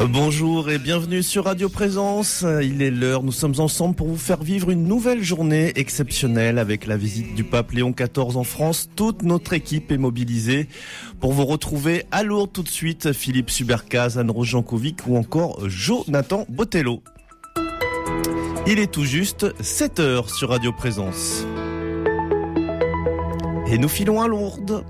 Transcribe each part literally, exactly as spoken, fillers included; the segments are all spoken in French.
Bonjour et bienvenue sur Radio Présence. Il est l'heure, nous sommes ensemble pour vous faire vivre une nouvelle journée exceptionnelle avec la visite du pape Léon quatorze en France. Toute notre équipe est mobilisée pour vous retrouver à Lourdes tout de suite. Philippe Subercaz, Anne-Rose Jankovic ou encore Jonathan Botello. Il est tout juste sept heures sur Radio Présence. Et nous filons à Lourdes.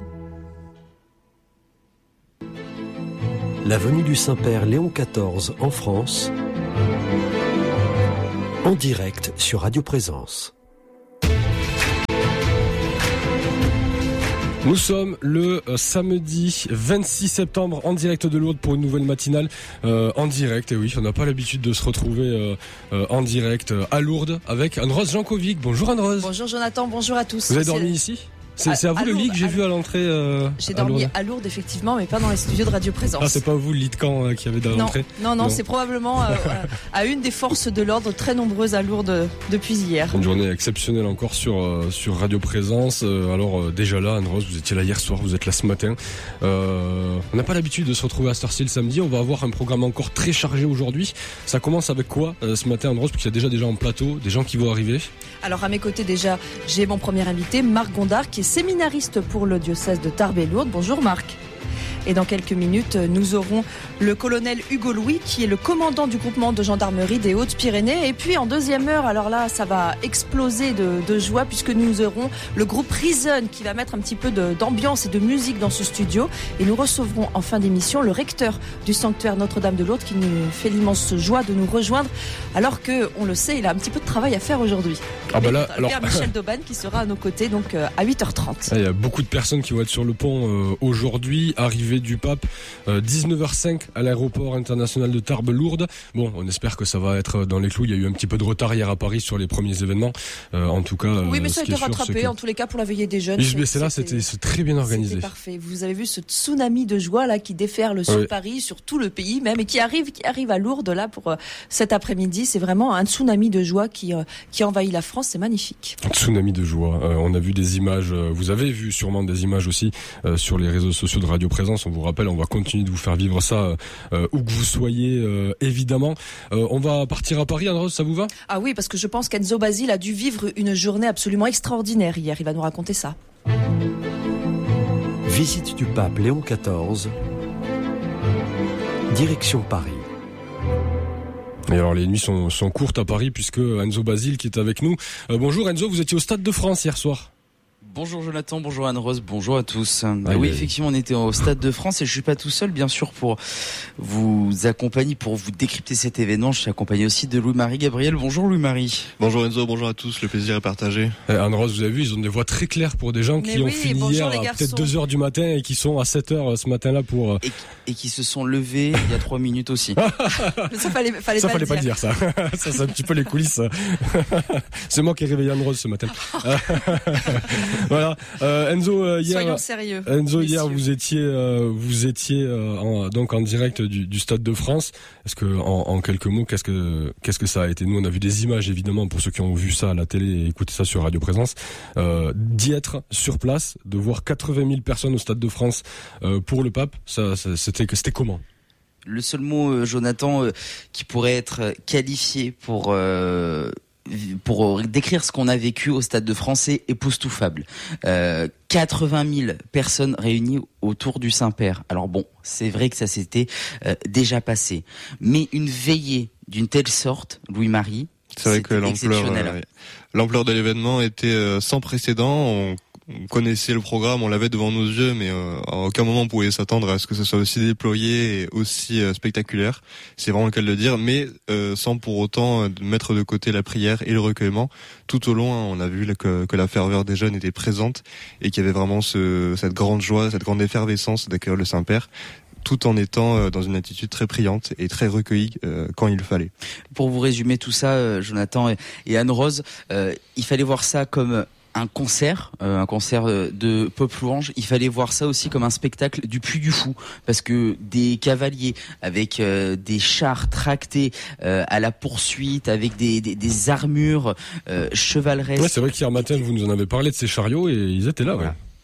La venue du Saint-Père Léon quatorze en France, en direct sur Radio Présence. Nous sommes le euh, samedi vingt-six septembre en direct de Lourdes pour une nouvelle matinale euh, en direct. Et oui, on n'a pas l'habitude de se retrouver euh, euh, en direct euh, à Lourdes avec Anne-Rose Jankovic. Bonjour Anne-Rose. Bonjour Jonathan, bonjour à tous. Vous avez dormi ici ? C'est, à, c'est à vous à le lit que j'ai à vu à l'entrée euh, J'ai dormi à Lourdes effectivement, mais pas dans les studios de Radio Présence. Ah, c'est pas vous le lit de camp euh, qui avait dans non, l'entrée Non, non, non, c'est probablement euh, à une des forces de l'ordre très nombreuses à Lourdes depuis hier. Une journée exceptionnelle encore sur euh, sur Radio Présence. Euh, alors euh, déjà là, Anne-Rose, vous étiez là hier soir, vous êtes là ce matin. Euh, on n'a pas l'habitude de se retrouver à cette heure-ci le samedi. On va avoir un programme encore très chargé aujourd'hui. Ça commence avec quoi euh, ce matin, Anne-Rose, parce qu'il y a déjà des gens en plateau, des gens qui vont arriver. Alors à mes côtés déjà, j'ai mon premier invité, Marc Gondard, qui est séminariste pour le diocèse de Tarbes et Lourdes. Bonjour Marc. Et dans quelques minutes, nous aurons le colonel Hugo Louis, qui est le commandant du groupement de gendarmerie des Hautes-Pyrénées. Et puis en deuxième heure, alors là, ça va exploser de, de joie, puisque nous aurons le groupe Reason qui va mettre un petit peu de, d'ambiance et de musique dans ce studio. Et nous recevrons en fin d'émission le recteur du sanctuaire Notre-Dame de Lourdes, qui nous fait l'immense joie de nous rejoindre, alors que, on le sait, il a un petit peu de travail à faire aujourd'hui. Ah bah là, alors... Michel Dauban qui sera à nos côtés donc euh, à huit heures trente. Il y a beaucoup de personnes qui vont être sur le pont euh, aujourd'hui, arrivée du pape, euh, dix-neuf heures cinq à l'aéroport international de Tarbes-Lourdes. Bon, on espère que ça va être dans les clous. Il y a eu un petit peu de retard hier à Paris sur les premiers événements. Euh, en tout cas, euh, oui, mais ça a été rattrapé. Que... En tous les cas, pour la veillée des jeunes. Oui, c'est, c'est là, c'était, c'est très bien organisé. C'était parfait. Vous avez vu ce tsunami de joie là qui déferle sur oui. Paris, sur tout le pays même, et qui arrive, qui arrive à Lourdes là pour euh, cet après-midi. C'est vraiment un tsunami de joie qui euh, qui envahit la France. C'est magnifique. Un tsunami de joie. Euh, on a vu des images. Euh, vous avez vu sûrement des images aussi euh, sur les réseaux sociaux de Radio Présence. On vous rappelle, on va continuer de vous faire vivre ça euh, où que vous soyez, euh, évidemment. Euh, on va partir à Paris, Anne-Rose, ça vous va ? Ah oui, parce que je pense qu'Enzo Basile a dû vivre une journée absolument extraordinaire hier. Il va nous raconter ça. Visite du pape Léon quatorze. Direction Paris. Et alors les nuits sont, sont courtes à Paris puisque Enzo Basile qui est avec nous. Euh, bonjour Enzo, vous étiez au Stade de France hier soir. Bonjour Jonathan, bonjour Anne-Rose, bonjour à tous. Ah, oui, effectivement, on était au Stade de France et je suis pas tout seul, bien sûr, pour vous accompagner, pour vous décrypter cet événement. Je suis accompagné aussi de Louis-Marie Gabriel. Bonjour Louis-Marie. Bonjour Enzo, bonjour à tous, le plaisir est partagé. Eh, Anne-Rose, vous avez vu, ils ont des voix très claires pour des gens qui Mais ont oui, fini hier à peut-être deux heures du matin et qui sont à sept heures ce matin-là pour... Et, et qui se sont levés il y a trois minutes aussi. ça fallait, fallait ça pas, fallait le pas le dire, ça. Ça, c'est un petit peu les coulisses. C'est moi qui ai réveillé Anne-Rose ce matin. Voilà. Euh, Enzo, euh, hier, Soyons sérieux, Enzo, messieurs. hier, vous étiez, euh, vous étiez euh, en, donc en direct du, du Stade de France. Est-ce que, en, en quelques mots, qu'est-ce que, qu'est-ce que ça a été ? Nous, on a vu des images, évidemment, pour ceux qui ont vu ça à la télé et écouté ça sur Radio Présence, euh, d'y être sur place, de voir quatre-vingt mille personnes au Stade de France euh, pour le pape. Ça, ça, c'était, c'était comment ? Le seul mot, euh, Jonathan, euh, qui pourrait être qualifié pour euh, pour décrire ce qu'on a vécu au Stade de France, c'est époustouflable. Euh, quatre-vingt mille personnes réunies autour du Saint-Père. Alors bon, c'est vrai que ça s'était euh, déjà passé, mais une veillée d'une telle sorte, Louis-Marie, c'est vrai que l'ampleur, euh, l'ampleur de l'événement était euh, sans précédent. On On connaissait le programme, on l'avait devant nos yeux, mais euh, à aucun moment on pouvait s'attendre à ce que ce soit aussi déployé et aussi euh, spectaculaire. C'est vraiment le cas de le dire, mais euh, sans pour autant euh, mettre de côté la prière et le recueillement. Tout au long, hein, on a vu là, que, que la ferveur des jeunes était présente et qu'il y avait vraiment ce, cette grande joie, cette grande effervescence d'accueillir le Saint-Père, tout en étant euh, dans une attitude très priante et très recueillie euh, quand il le fallait. Pour vous résumer tout ça, euh, Jonathan et, et Anne-Rose, euh, il fallait voir ça comme un concert, euh, un concert de pop louange. Il fallait voir ça aussi comme un spectacle du Puy du Fou, parce que des cavaliers avec euh, des chars tractés euh, à la poursuite, avec des, des, des armures euh, chevaleresques. Ouais, c'est vrai qu'hier matin vous nous en avez parlé de ces chariots et ils étaient là. Ouais.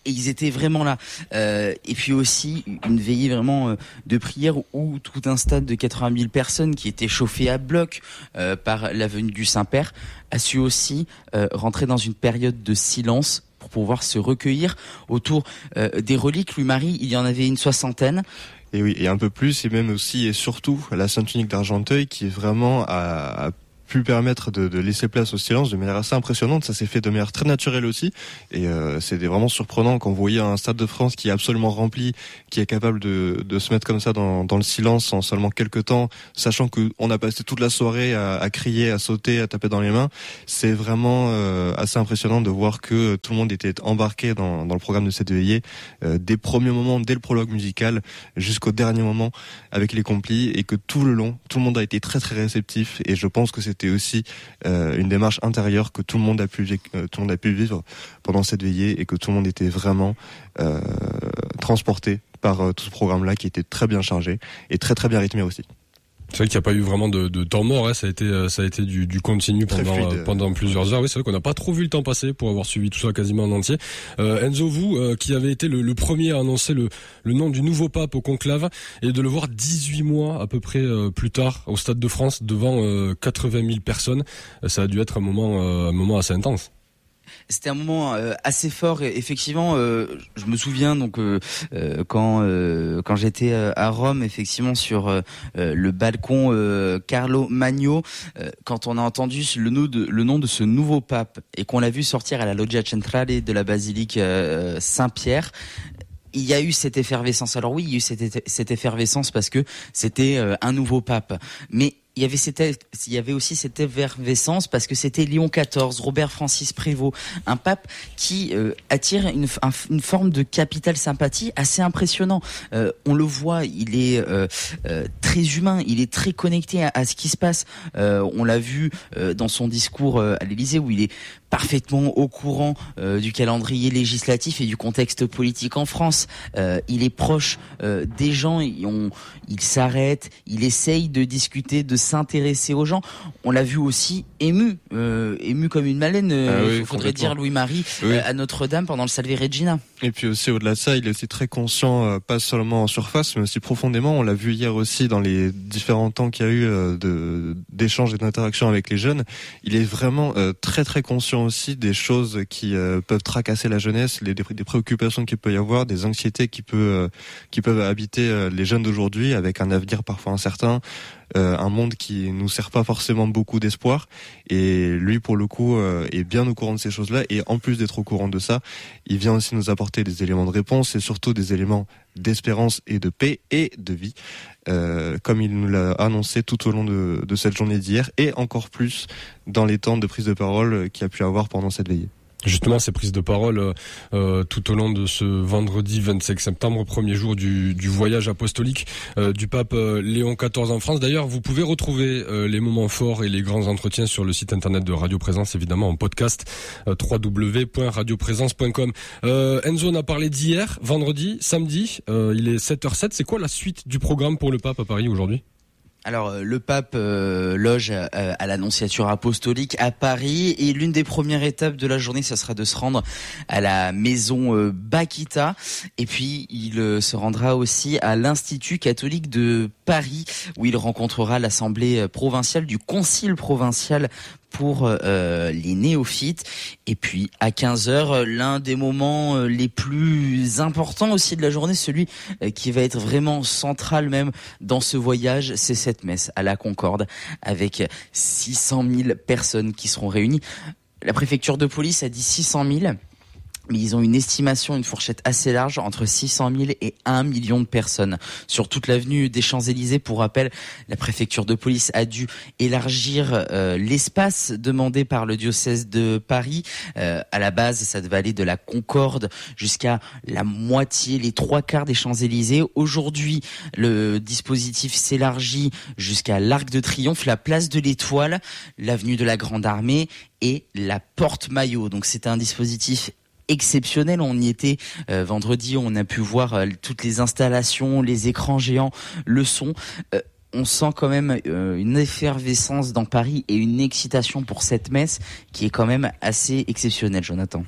et ils étaient vraiment là. Euh, et puis aussi une veillée vraiment euh, de prière où tout un stade de quatre-vingt mille personnes qui étaient chauffées à bloc euh, par la venue du Saint-Père a su aussi euh, rentrer dans une période de silence pour pouvoir se recueillir autour euh, des reliques. Louis-Marie, il y en avait une soixantaine. Et oui, et un peu plus, et même aussi et surtout la Sainte Unique d'Argenteuil qui vraiment a, a pu permettre de, de laisser place au silence de manière assez impressionnante. Ça s'est fait de manière très naturelle aussi, et euh, c'était vraiment surprenant quand vous voyez un Stade de France qui est absolument rempli, qui est capable de, de se mettre comme ça dans, dans le silence en seulement quelques temps, sachant que on a passé toute la soirée à, à crier, à sauter, à taper dans les mains. C'est vraiment euh, assez impressionnant de voir que tout le monde était embarqué dans, dans le programme de cette veillée, euh, des premiers moments, dès le prologue musical jusqu'au dernier moment avec les complis, et que tout le long, tout le monde a été très très réceptif, et je pense que c'est C'était aussi euh, une démarche intérieure que tout le monde a pu euh, tout le monde a pu vivre pendant cette veillée, et que tout le monde était vraiment euh, transporté par euh, tout ce programme-là qui était très bien chargé et très très bien rythmé aussi. C'est vrai qu'il n'y a pas eu vraiment de, de temps mort, hein. Ça a été, ça a été du, du continu pendant, euh, pendant plusieurs heures. Oui, c'est vrai qu'on n'a pas trop vu le temps passer pour avoir suivi tout ça quasiment en entier. Euh, Enzo, vous, euh, qui avez été le, le premier à annoncer le, le nom du nouveau pape au conclave, et de le voir dix-huit mois à peu près euh, plus tard au Stade de France devant euh, quatre-vingt mille personnes, ça a dû être un moment, euh, un moment assez intense. C'était un moment euh, assez fort. Et effectivement, euh, je me souviens donc euh, euh, quand euh, quand j'étais euh, à Rome, effectivement sur euh, le balcon euh, Carlo Magno, euh, quand on a entendu le nom de le nom de ce nouveau pape et qu'on l'a vu sortir à la Loggia Centrale de la basilique euh, Saint-Pierre, il y a eu cette effervescence. Alors oui, il y a eu cette, cette effervescence parce que c'était euh, un nouveau pape, mais il y avait cette, il y avait aussi cette effervescence parce que c'était Léon quatorze, Robert Francis Prévost, un pape qui euh, attire une, un, une forme de capital sympathie assez impressionnant. Euh, on le voit, il est euh, euh, très humain, il est très connecté à, à ce qui se passe. Euh, on l'a vu euh, dans son discours euh, à l'Élysée où il est parfaitement au courant euh, du calendrier législatif et du contexte politique en France. Euh, il est proche euh, des gens, il, on, il s'arrête, il essaye de discuter, de s'intéresser aux gens. On l'a vu aussi ému, euh, ému comme une Malène, euh, ah oui, faudrait dire Louis-Marie, oui. euh, à Notre-Dame pendant le Salve Regina. Et puis aussi au-delà de ça, il est aussi très conscient, euh, pas seulement en surface, mais aussi profondément. On l'a vu hier aussi dans les différents temps qu'il y a eu euh, de, d'échanges et d'interactions avec les jeunes. Il est vraiment euh, très très conscient aussi des choses qui euh, peuvent tracasser la jeunesse, les, des, des préoccupations qu'il peut y avoir, des anxiétés qui, peut, euh, qui peuvent habiter euh, les jeunes d'aujourd'hui, avec un avenir parfois incertain, euh, un monde qui nous sert pas forcément beaucoup d'espoir. Et lui, pour le coup, euh, est bien au courant de ces choses-là. Et en plus d'être au courant de ça, il vient aussi nous apporter des éléments de réponse et surtout des éléments d'espérance et de paix et de vie, euh, comme il nous l'a annoncé tout au long de, de cette journée d'hier, et encore plus dans les temps de prise de parole qu'il y a pu avoir pendant cette veillée. Justement, ces prises de parole euh, tout au long de ce vendredi vingt-cinq septembre, premier jour du, du voyage apostolique euh, du pape euh, Léon quatorze en France. D'ailleurs, vous pouvez retrouver euh, les moments forts et les grands entretiens sur le site internet de Radio Présence, évidemment en podcast, euh, w w w point radio présence point com. Euh, Enzo, on a parlé d'hier, vendredi, samedi, euh, il est sept heures zéro sept. C'est quoi la suite du programme pour le pape à Paris aujourd'hui ? Alors le pape euh, loge euh, à l'Annonciature apostolique à Paris, et l'une des premières étapes de la journée, ça sera de se rendre à la maison euh, Bakita, et puis il euh, se rendra aussi à l'Institut catholique de Paris où il rencontrera l'Assemblée provinciale du Concile provincial pour euh, les néophytes. Et puis à quinze heures, l'un des moments les plus importants aussi de la journée, celui qui va être vraiment central même dans ce voyage, c'est cette messe à la Concorde avec six cent mille personnes qui seront réunies. La préfecture de police a dit six cent mille, mais ils ont une estimation, une fourchette assez large, entre six cent mille et un million de personnes sur toute l'avenue des Champs-Élysées. Pour rappel, la préfecture de police a dû élargir euh, l'espace demandé par le diocèse de Paris. Euh, à la base, ça devait aller de la Concorde jusqu'à la moitié, les trois quarts des Champs-Élysées. Aujourd'hui, le dispositif s'élargit jusqu'à l'Arc de Triomphe, la place de l'Étoile, l'avenue de la Grande Armée et la Porte Maillot. Donc c'est un dispositif exceptionnel. On y était euh, vendredi, on a pu voir euh, toutes les installations, les écrans géants, le son. Euh, on sent quand même euh, une effervescence dans Paris et une excitation pour cette messe qui est quand même assez exceptionnelle, Jonathan.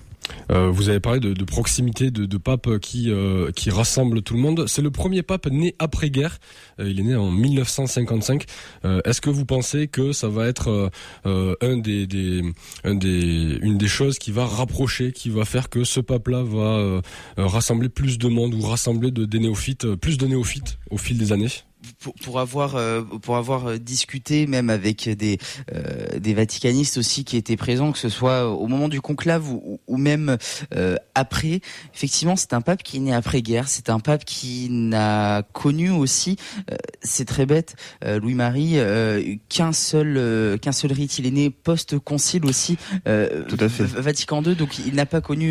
Euh, vous avez parlé de, de proximité, de, de pape qui euh, qui rassemble tout le monde. C'est le premier pape né après-guerre. Euh, il est né en mille neuf cent cinquante-cinq. Euh, est-ce que vous pensez que ça va être euh, un des, des, un des, une des choses qui va rapprocher, qui va faire que ce pape-là va euh, rassembler plus de monde ou rassembler de, des néophytes, plus de néophytes au fil des années? Pour, pour avoir euh, pour avoir discuté même avec des euh, des vaticanistes aussi qui étaient présents, que ce soit au moment du conclave ou, ou même euh, après, effectivement c'est un pape qui est né après-guerre, c'est un pape qui n'a connu aussi, euh, c'est très bête, euh, Louis-Marie, euh, qu'un seul euh, qu'un seul rite, il est né post-concile aussi, euh, tout à fait. Vatican deux, donc il n'a pas connu